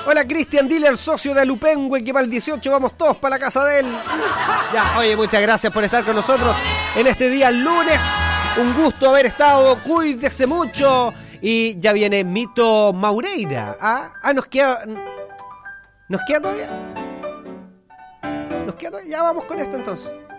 Hola Cristian, dile al socio de Alupengue que para el 18 vamos todos para la casa de él. Ya, oye, muchas gracias por estar con nosotros en este día lunes. Un gusto haber estado, cuídese mucho. Y ya viene Mito Maureira. Nos queda todavía. Ya vamos con esto entonces.